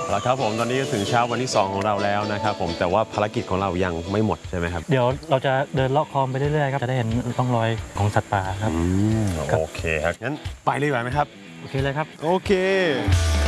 แล้วครับผมตอนนี้ก็ถึงเช้าวันที่2ของเราแล้วนะครับผมแต่ว่าภารกิจของเรายังไม่หมดใช่ไหมครับเดี๋ยวเราจะเดินเลาะคลองไปเรื่อยๆครับจะได้เห็นร่องรอยของสัตว์ป่าครับโอเคครับงั้นไปเลยไหมครับโอเคเลยครับโอเค